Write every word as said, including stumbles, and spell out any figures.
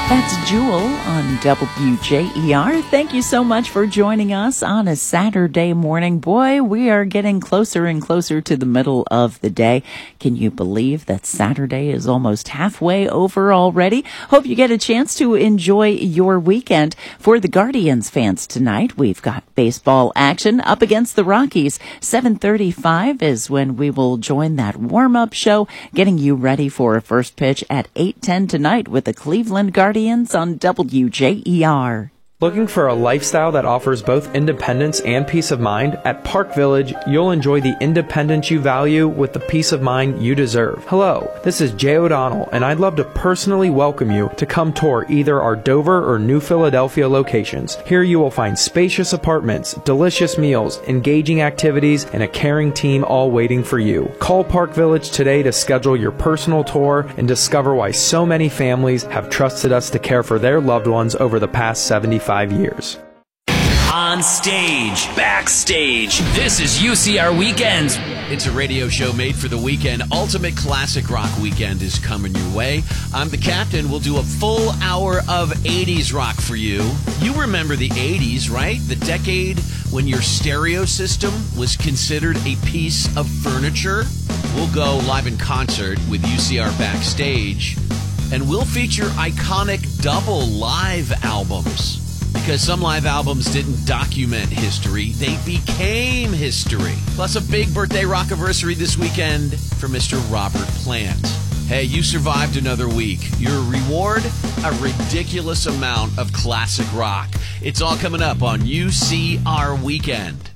That's Jewel on W J E R. Thank you so much for joining us on a Saturday morning. Boy, we are getting closer and closer to the middle of the day. Can you believe that Saturday is almost halfway over already? Hope you get a chance to enjoy your weekend. For the Guardians fans tonight, we've got baseball action up against the Rockies. seven thirty-five is when we will join that warm-up show, getting you ready for a first pitch at eight ten tonight with the Cleveland Guardians on W J E R. Looking for a lifestyle that offers both independence and peace of mind? At Park Village, you'll enjoy the independence you value with the peace of mind you deserve. Hello, this is Jay O'Donnell, and I'd love to personally welcome you to come tour either our Dover or New Philadelphia locations. Here you will find spacious apartments, delicious meals, engaging activities, and a caring team all waiting for you. Call Park Village today to schedule your personal tour and discover why so many families have trusted us to care for their loved ones over the past seventy-five years. On stage, backstage, this is U C R Weekends. It's a radio show made for the weekend. Ultimate Classic Rock Weekend is coming your way. I'm the captain. We'll do a full hour of eighties rock for you. You remember the eighties, right? The decade when your stereo system was considered a piece of furniture. We'll go live in concert with U C R Backstage, and we'll feature iconic double live albums. Because some live albums didn't document history, they became history. Plus a big birthday rockiversary this weekend for Mister Robert Plant. Hey, you survived another week. Your reward? A ridiculous amount of classic rock. It's all coming up on U C R Weekend.